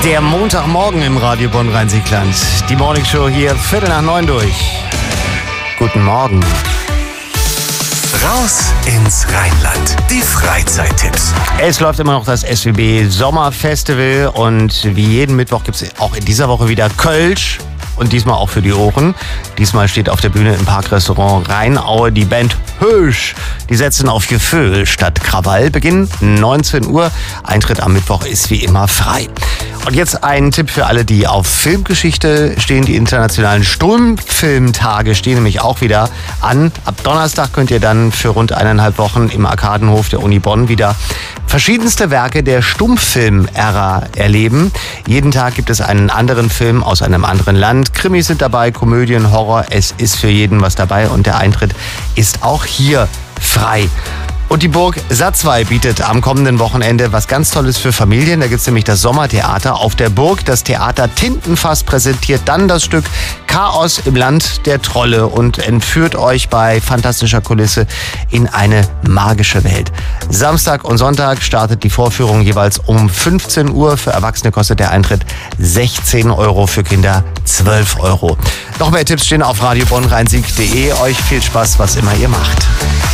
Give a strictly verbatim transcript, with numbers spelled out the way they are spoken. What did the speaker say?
Der Montagmorgen im Radio Bonn-Rhein-Sieg-Land. Die Morningshow hier, Viertel nach neun durch. Guten Morgen. Raus ins Rheinland. Die Freizeittipps. Es läuft immer noch das S W B Sommerfestival und wie jeden Mittwoch gibt es auch in dieser Woche wieder Kölsch. Und diesmal auch für die Ohren. Diesmal steht auf der Bühne im Parkrestaurant Rheinaue die Band Hösch. Die setzen auf Gefühl statt Krawall. Beginn neunzehn Uhr. Eintritt am Mittwoch ist wie immer frei. Und jetzt ein Tipp für alle, die auf Filmgeschichte stehen. Die internationalen Stummfilmtage stehen nämlich auch wieder an. Ab Donnerstag könnt ihr dann für rund eineinhalb Wochen im Arkadenhof der Uni Bonn wieder verschiedenste Werke der Stummfilm-Ära erleben. Jeden Tag gibt es einen anderen Film aus einem anderen Land. Krimis sind dabei, Komödien, Horror. Es ist für jeden was dabei und der Eintritt ist auch hier frei. Und die Burg Satzwey bietet am kommenden Wochenende was ganz Tolles für Familien. Da gibt es nämlich das Sommertheater auf der Burg. Das Theater Tintenfass präsentiert dann das Stück Chaos im Land der Trolle und entführt euch bei fantastischer Kulisse in eine magische Welt. Samstag und Sonntag startet die Vorführung jeweils um fünfzehn Uhr. Für Erwachsene kostet der Eintritt sechzehn Euro, für Kinder zwölf Euro. Noch mehr Tipps stehen auf radio bonn rhein sieg punkt de. Euch viel Spaß, was immer ihr macht.